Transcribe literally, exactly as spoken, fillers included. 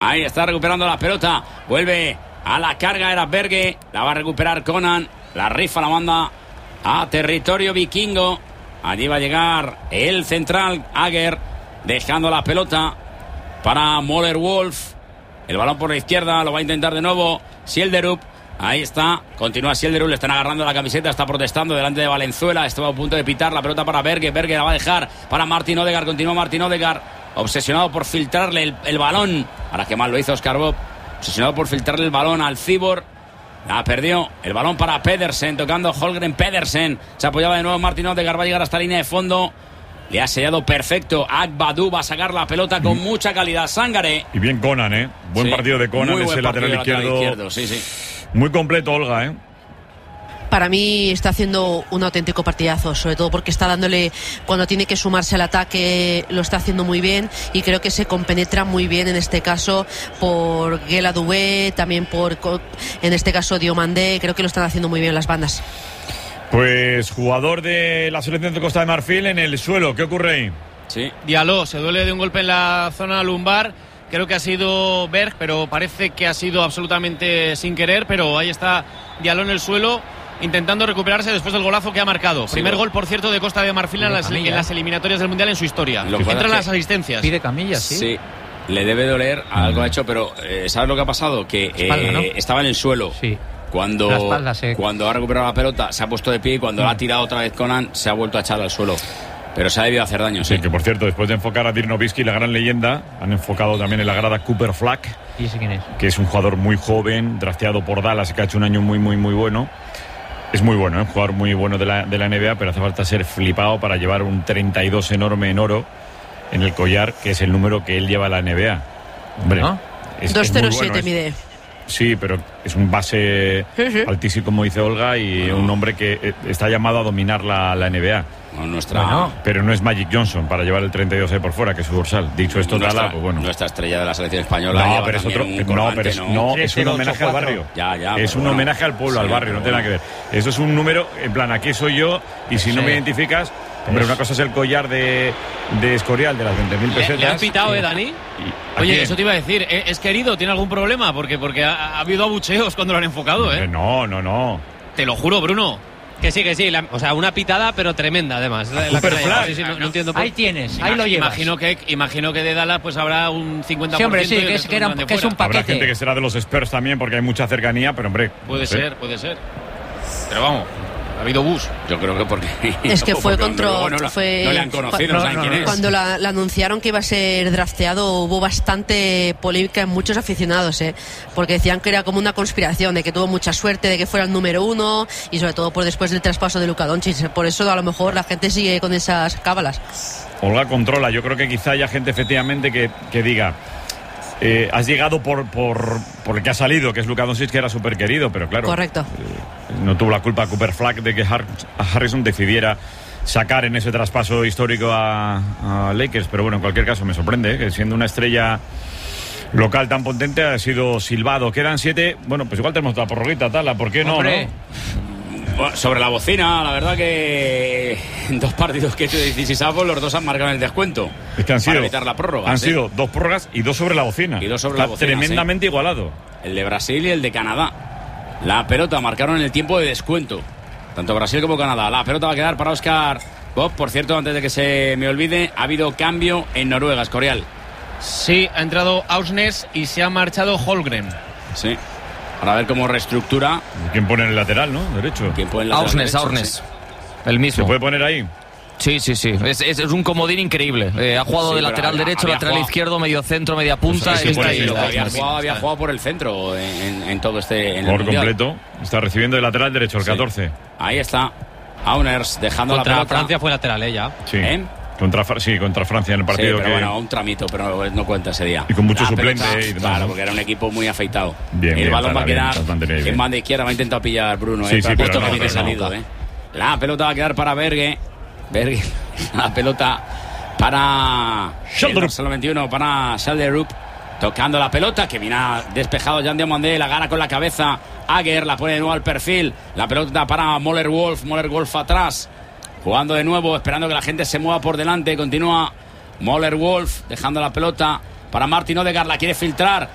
Ahí está recuperando la pelota. Vuelve a la carga, era Berge. La va a recuperar Conan. La rifa la manda a territorio vikingo. Allí va a llegar el central, Ager, dejando la pelota para Möller Wolf. El balón por la izquierda, lo va a intentar de nuevo Sielderup. Ahí está, continúa Sielderup, le están agarrando la camiseta, está protestando delante de Valenzuela. Estaba a punto de pitar la pelota para Berge. Berge la va a dejar para Martin Odegaard. Continúa Martin Odegaard, obsesionado por filtrarle el, el balón. Ahora que mal lo hizo Oscar Bob. Obsesionado por filtrarle el balón al Cibor. La perdió. El balón para Pedersen, tocando Holmgren. Pedersen se apoyaba de nuevo Martin Odegaard. Va a llegar hasta la línea de fondo. Le ha sellado perfecto. Agbadou va a sacar la pelota con mucha calidad. Sangare. Y bien Conan, ¿eh? Buen sí, partido de Conan, ese lateral izquierdo. lateral izquierdo. Sí, sí. Muy completo, Olga, ¿eh? Para mí está haciendo un auténtico partidazo, sobre todo porque está dándole, cuando tiene que sumarse al ataque, lo está haciendo muy bien, y creo que se compenetra muy bien en este caso por Guela Doué, también por, en este caso, Diomandé. Creo que lo están haciendo muy bien las bandas. Pues jugador de la selección de Costa de Marfil en el suelo. ¿Qué ocurre ahí? Sí. Diallo se duele de un golpe en la zona lumbar. Creo que ha sido Berg, pero parece que ha sido absolutamente sin querer. Pero ahí está Diallo en el suelo, intentando recuperarse después del golazo que ha marcado. Sí, Primer bueno. gol, por cierto, de Costa de Marfil en las, en las eliminatorias del Mundial en su historia. Entran las asistencias. Pide camillas, sí. Sí. Le debe doler, algo ha hecho, pero eh, ¿sabes lo que ha pasado? Que Espalda, eh, ¿no? estaba en el suelo. Sí. Cuando, la espalda, sí. cuando ha recuperado la pelota, se ha puesto de pie, y cuando mm. la ha tirado otra vez Conan, se ha vuelto a echar al suelo. Pero se ha debido hacer daño, sí. Sí, que por cierto, después de enfocar a Dirk Nowitzki, la gran leyenda, han enfocado también en la grada Cooper Flack. ¿Y ese quién es? Que es un jugador muy joven, drafteado por Dallas, que ha hecho un año muy, muy, muy bueno. Es muy bueno, ¿eh? Un jugador muy bueno de la, de la N B A, pero hace falta ser flipado para llevar un treinta y dos enorme en oro en el collar, que es el número que él lleva a la N B A. Hombre, ¿no? dos cero siete mide. Sí, pero es un base sí, sí. altísimo, como dice Olga, y bueno. un hombre que está llamado a dominar la, la N B A. Bueno, nuestra... bueno, pero no es Magic Johnson para llevar el treinta y dos por fuera, que es su dorsal. Dicho esto, nuestra, Dala, pues bueno. Nuestra estrella de la selección española. No, pero es otro. Un no, colgante, pero es, no, no, sí, es un homenaje al barrio. Ya, ya, es un bueno, homenaje al pueblo, sí, al barrio, no tiene nada que ver. Eso es un número, en plan, aquí soy yo, y si sí. no me identificas. Hombre, una cosa es el collar de, de Escorial de las veinte mil pesetas. ¿Le han pitado, eh, Dani? Oye, eso te iba a decir. ¿Es querido? ¿Tiene algún problema? Porque, porque ha, ha habido abucheos cuando lo han enfocado, ¿eh? No, no, no. Te lo juro, Bruno. Que sí, que sí. La, o sea, una pitada, pero tremenda, además. La, la Superfly. Sí, sí, no, no entiendo por... Ahí tienes, Imag, ahí lo llevas. Imagino que, imagino que de Dallas pues habrá un cincuenta por ciento. Sí, hombre, sí, que es, que era, que es un paquete. Habrá gente que será de los Spurs también, porque hay mucha cercanía, pero hombre... Puede no sé. ser, puede ser. Pero vamos... Ha habido bus. Yo creo que porque... Es que fue contra... No, no, fue, no le han conocido, no, no saben no, quién es. Cuando la, la anunciaron que iba a ser drafteado, hubo bastante polémica en muchos aficionados, ¿eh? Porque decían que era como una conspiración, de que tuvo mucha suerte, de que fuera el número uno, y sobre todo por después del traspaso de Luka Doncic. Por eso a lo mejor la gente sigue con esas cábalas. Olga controla. Yo creo que quizá haya gente efectivamente que, que diga... Eh, has llegado por, por, por el que ha salido, que es Luka Doncic, que era súper querido, pero claro, correcto. Eh, no tuvo la culpa Cooper Flack de que Har- Harrison decidiera sacar en ese traspaso histórico a, a Lakers, pero bueno, en cualquier caso me sorprende, ¿eh? Que siendo una estrella local tan potente ha sido silbado. Quedan siete, bueno, pues igual tenemos la prorroguita, Tala, ¿por qué no? Hombre. ¿no? Sobre la bocina, la verdad que en dos partidos que he hecho de dieciséis avos, los dos han marcado el descuento. Es que han sido, para evitar la prórroga. Han ¿sí? sido dos prórrogas y dos sobre la bocina. Y dos sobre Está la bocina, tremendamente sí. igualado. El de Brasil y el de Canadá. La pelota marcaron en el tiempo de descuento. Tanto Brasil como Canadá. La pelota va a quedar para Oscar Bob. Por cierto, antes de que se me olvide, ha habido cambio en Noruega, Escorial. Sí, ha entrado Ausnes y se ha marchado Holmgren. Sí. Para ver cómo reestructura. ¿Quién pone en el lateral, no? Derecho. ¿Quién pone en el lateral Ausnes, derecho? Ausnes. Sí. El mismo. ¿Se puede poner ahí? Sí, sí, sí. Es, es, es un comodín increíble. Eh, ha jugado sí, de lateral había, derecho, había lateral jugado. izquierdo, medio centro, media punta. Pues sí, está sí, ahí, sí, la- había, la- jugado, había jugado por el centro en, en, en todo este. En el Por mundial. completo. Está recibiendo de lateral derecho, el Sí. catorce. Ahí está. Auners dejando Contra la pelota. Francia fue lateral, ¿eh? Ya. Sí. ¿Eh? Contra, sí, contra Francia en el partido. Sí, pero que... bueno, un tramito, pero no cuenta ese día. Y con mucho La suplente, pelota, eh, y demás, claro, ¿no? porque era un equipo muy afeitado. Bien, el bien, balón va a bien, quedar estás mantenido en bien. banda izquierda. Va a intentar pillar Bruno, Sí, eh, sí, pero pero justo no, que viene pero no. salido, eh. La pelota va a quedar para Berge. Berge. La pelota para el Barcelona veintiuno, para Schelderup. Tocando la pelota, que viene despejado Jan Diomandé, la gana con la cabeza Ager, la pone de nuevo al perfil. La pelota para Möller Wolf, Möller Wolf atrás. Jugando de nuevo, esperando que la gente se mueva por delante. Continúa Möller Wolf, dejando la pelota para Martin Odegaard, la quiere filtrar.